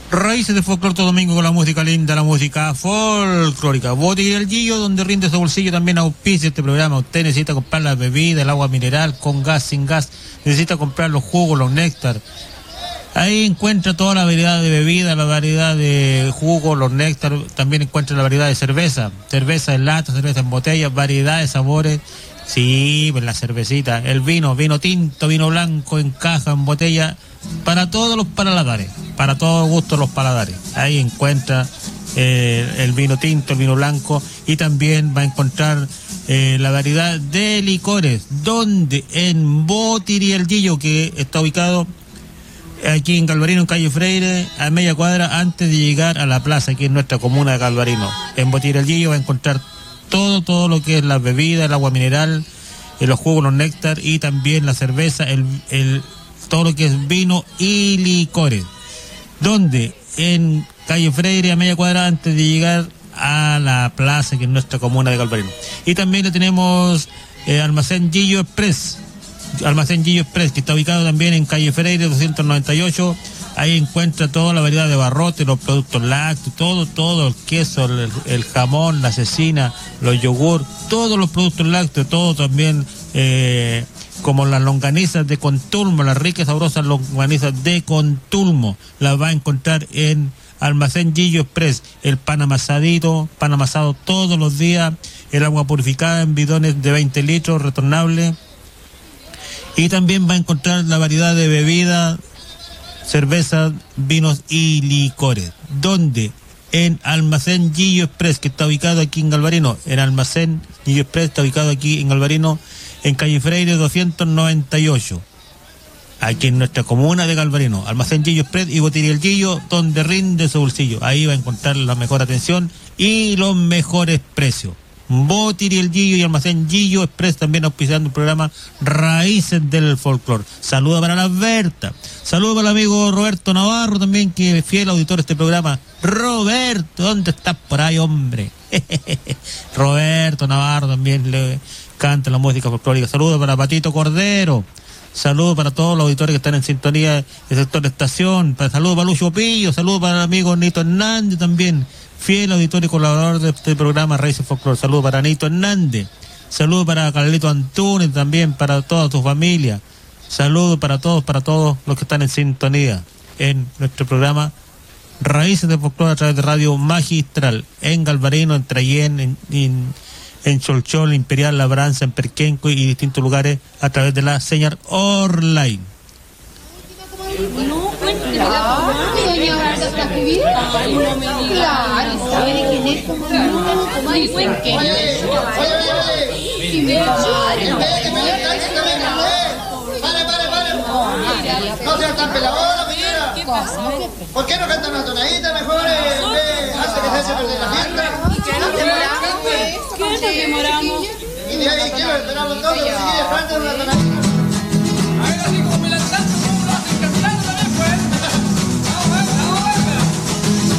Raíces de Folclor todo domingo con la música linda, la música folclórica. Botiquería El Gillo, donde rinde su bolsillo, también auspicia este programa. Usted necesita comprar la bebida, el agua mineral, con gas, sin gas. Necesita comprar los jugos, los néctar. Ahí encuentra toda la variedad de bebida, la variedad de jugos, los néctar. También encuentra la variedad de cerveza. Cerveza en lata, cerveza en botella, variedad de sabores. Sí, pues la cervecita, el vino tinto, vino blanco, en caja, en botella, para todos los paladares, para todo gusto los paladares. Ahí encuentra el vino tinto, el vino blanco, y también va a encontrar la variedad de licores, donde en Botiquería El Gillo, que está ubicado aquí en Galvarino, en calle Freire, a media cuadra antes de llegar a la plaza, aquí en nuestra comuna de Galvarino. En Botiquería El Gillo va a encontrar todo lo que es la bebida, el agua mineral, los jugos, los néctar, y también la cerveza, todo lo que es vino y licores. Donde en calle Freire, a media cuadra antes de llegar a la plaza, que es nuestra comuna de Galvarino. Y también le tenemos Almacén Gillo Express, que está ubicado también en calle Freire 298. Ahí encuentra toda la variedad de barrotes, los productos lácteos, todo, el queso, el jamón, la cecina, los yogur, todos los productos lácteos, todo también, como las longanizas de Contulmo, las ricas y sabrosas longanizas de Contulmo, las va a encontrar en Almacén Gillo Express. El pan amasado todos los días, el agua purificada en bidones de 20 litros, retornable. Y también va a encontrar la variedad de bebidas, cervezas, vinos y licores. Donde en Almacén Gillo Express, que está ubicado aquí en Galvarino, está ubicado aquí en Galvarino, en calle Freire 298, aquí en nuestra comuna de Galvarino. Almacén Gillo Express y Botiquería El Gillo, donde rinde su bolsillo. Ahí va a encontrar la mejor atención y los mejores precios. Botiquería El Gillo y Almacén Gillo Express, también auspiciando el programa Raíces del Folclor. Saludos para la Berta, saludos para el amigo Roberto Navarro también, que es fiel auditor de este programa. Roberto, ¿dónde estás por ahí, hombre? Roberto Navarro también le canta la música folclórica. Saludos para Patito Cordero, saludos para todos los auditores que están en sintonía del sector de estación. Saludos para Lucio Pillo, saludos para el amigo Nito Hernández también, fiel auditor y colaborador de este programa Raíces Folclor. Saludos para Nito Hernández, saludos para Carlito Antunes también, para toda tu familia. Saludos para todos los que están en sintonía en nuestro programa Raíces de Folclor a través de Radio Magistral en Galvarino, en Trayén, en Cholchol, Imperial, Labranza, en Perquenco y distintos lugares a través de la señal online. No sean tan peladora, señora. ¿Qué pasa? ¿Por qué no cantan una tonadita mejor? Hace que se eche perder la fiesta. ¿Qué nos demoramos? Y de ahí quiero esperar los dos, pero si quieres cantar una tonadita.